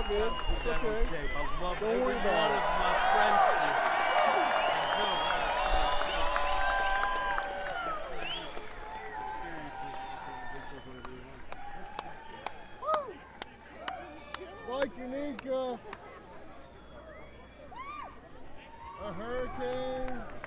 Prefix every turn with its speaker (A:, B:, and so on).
A: good. It's okay.
B: I love
A: Don't
B: every
A: worry
B: one
A: about
B: of
A: it.
B: my friends here.
A: Like Unica, a hurricane.